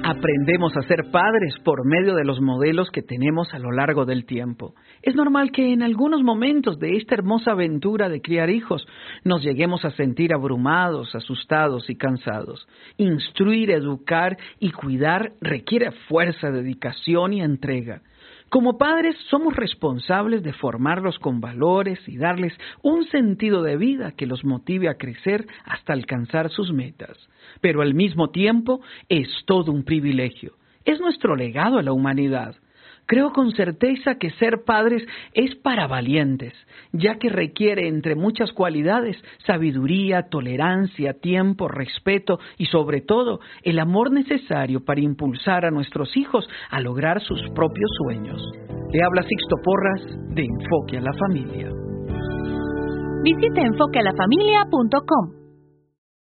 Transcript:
Aprendemos a ser padres por medio de los modelos que tenemos a lo largo del tiempo. Es normal que en algunos momentos de esta hermosa aventura de criar hijos nos lleguemos a sentir abrumados, asustados y cansados. Instruir, educar y cuidar requiere fuerza, dedicación y entrega. Como padres somos responsables de formarlos con valores y darles un sentido de vida que los motive a crecer hasta alcanzar sus metas. Pero al mismo tiempo es todo un privilegio. Es nuestro legado a la humanidad. Creo con certeza que ser padres es para valientes, ya que requiere, entre muchas cualidades, sabiduría, tolerancia, tiempo, respeto y, sobre todo, el amor necesario para impulsar a nuestros hijos a lograr sus propios sueños. Le habla Sixto Porras de Enfoque a la Familia. Visite enfoquealafamilia.com.